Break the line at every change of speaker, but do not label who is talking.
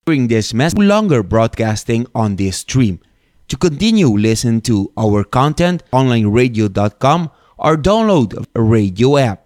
During this message, no longer broadcasting on this stream. To continue, listen to our content, onlineradio.com or download a radio app.